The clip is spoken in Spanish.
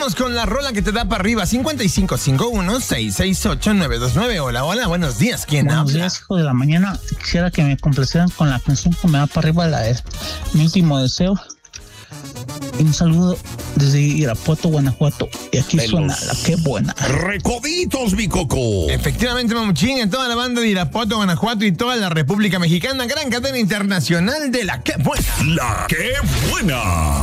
Vamos con la rola que te da para arriba. 5551-668-929. Hola, hola, buenos días. ¿Quién habla? Buenos días, hijo de la mañana. Quisiera que me complacieran con la canción que me da para arriba, la de Mi Último Deseo. Y un saludo desde Irapuato, Guanajuato. Y aquí suena la que buena. Recoditos, mi coco. Efectivamente, mamuchín, en toda la banda de Irapuato, Guanajuato y toda la República Mexicana, gran cadena internacional de la que buena. La que buena.